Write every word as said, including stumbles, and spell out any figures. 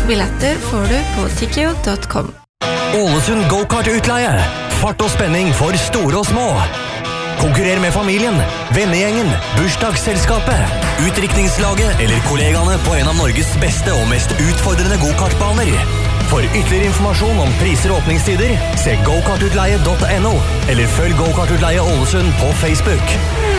Billetter får du på tikkio punktum com. Ålesund Go-Kart-utleie. Fart og spenning for store og små. Konkurrer med familien, vennegjengen, bursdagsselskapet, utdrikningslaget eller kollegaene på en av Norges beste og mest utfordrende go-kartbaner. For ytterligere informasjon om priser og åpningstider, se go kartutleie punktum no eller følg Go-Kart-utleie Ålesund på Facebook.